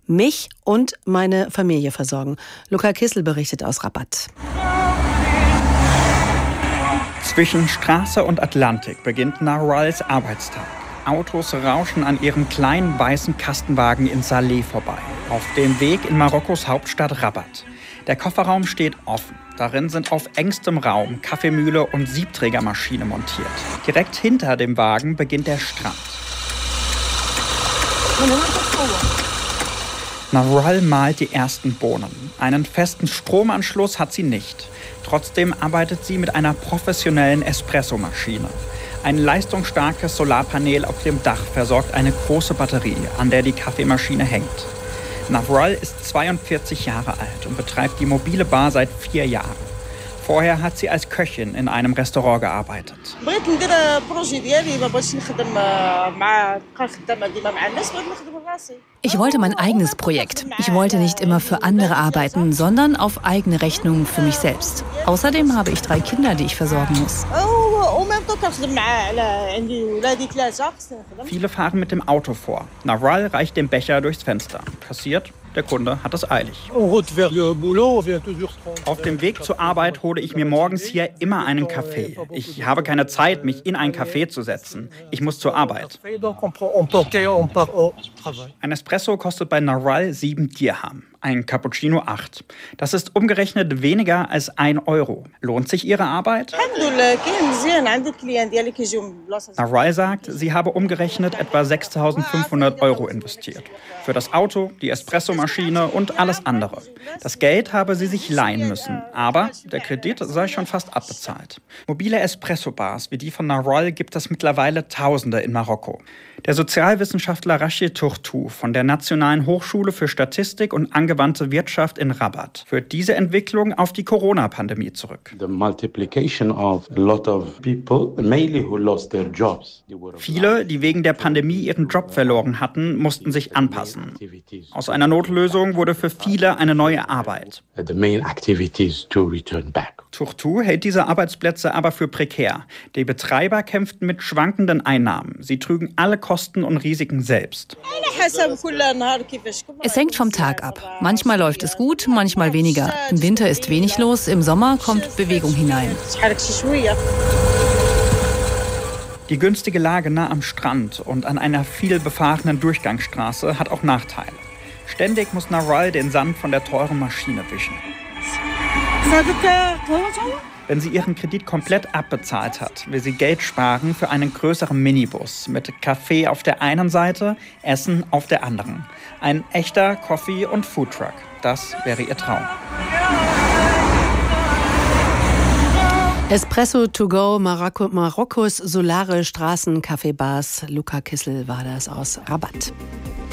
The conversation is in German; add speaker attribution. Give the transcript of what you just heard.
Speaker 1: mich und meine Familie versorgen. Luca Kissel berichtet aus Rabat.
Speaker 2: Zwischen Straße und Atlantik beginnt Narwals Arbeitstag. Autos rauschen an ihrem kleinen weißen Kastenwagen in Salé vorbei, auf dem Weg in Marokkos Hauptstadt Rabat. Der Kofferraum steht offen. Darin sind auf engstem Raum Kaffeemühle und Siebträgermaschine montiert. Direkt hinter dem Wagen beginnt der Strand. Narwal mahlt die ersten Bohnen. Einen festen Stromanschluss hat sie nicht. Trotzdem arbeitet sie mit einer professionellen Espressomaschine. Ein leistungsstarkes Solarpanel auf dem Dach versorgt eine große Batterie, an der die Kaffeemaschine hängt. Narwal ist 42 Jahre alt und betreibt die mobile Bar seit 4 Jahren. Vorher hat sie als Köchin in einem Restaurant gearbeitet.
Speaker 3: Ich wollte mein eigenes Projekt. Ich wollte nicht immer für andere arbeiten, sondern auf eigene Rechnung für mich selbst. Außerdem habe ich 3 Kinder, die ich versorgen muss.
Speaker 2: Viele fahren mit dem Auto vor. Narwal reicht den Becher durchs Fenster. Kassiert, der Kunde hat es eilig. Auf dem Weg zur Arbeit hole ich mir morgens hier immer einen Kaffee. Ich habe keine Zeit, mich in ein Café zu setzen. Ich muss zur Arbeit. Ein Espresso kostet bei Narwal 7 Dirham. Ein Cappuccino 8. Das ist umgerechnet weniger als 1 Euro. Lohnt sich Ihre Arbeit? Narwal sagt, sie habe umgerechnet etwa 6.500 Euro investiert. Für das Auto, die Espressomaschine und alles andere. Das Geld habe sie sich leihen müssen. Aber der Kredit sei schon fast abbezahlt. Mobile Espresso-Bars wie die von Narwal gibt es mittlerweile Tausende in Marokko. Der Sozialwissenschaftler Rachid Tourtou von der Nationalen Hochschule für Statistik und angewandte Wirtschaft in Rabat führt diese Entwicklung auf die Corona-Pandemie zurück. Viele, die wegen der Pandemie ihren Job verloren hatten, mussten sich anpassen. Aus einer Notlösung wurde für viele eine neue Arbeit. Tourtou hält diese Arbeitsplätze aber für prekär. Die Betreiber kämpften mit schwankenden Einnahmen. Sie trügen alle Kosten und Risiken selbst.
Speaker 3: Es hängt vom Tag ab. Manchmal läuft es gut, manchmal weniger. Im Winter ist wenig los, im Sommer kommt Bewegung hinein.
Speaker 2: Die günstige Lage nah am Strand und an einer viel befahrenen Durchgangsstraße hat auch Nachteile. Ständig muss Narwal den Sand von der teuren Maschine wischen. Wenn sie ihren Kredit komplett abbezahlt hat, will sie Geld sparen für einen größeren Minibus mit Kaffee auf der einen Seite, Essen auf der anderen. Ein echter Coffee- und Foodtruck. Das wäre ihr Traum.
Speaker 1: Espresso to go, Marokkos solare Straßen-Kaffeebars. Luca Kissel war das aus Rabat.